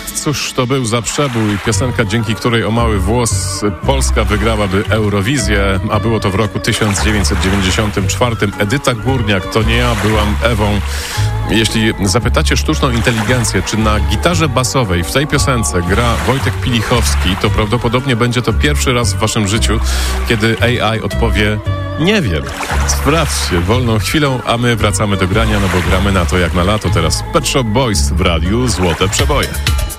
Cóż to był za przebój, piosenka, dzięki której o mały włos Polska wygrałaby Eurowizję, a było to w roku 1994. Edyta Górniak, to nie ja byłam Ewą. Jeśli zapytacie sztuczną inteligencję, czy na gitarze basowej w tej piosence gra Wojtek Pilichowski, to prawdopodobnie będzie to pierwszy raz w waszym życiu, kiedy AI odpowie: nie wiem. Sprawdźcie wolną chwilą, a my wracamy do grania, no bo gramy na to jak na lato. Teraz Pet Shop Boys w radiu Złote Przeboje.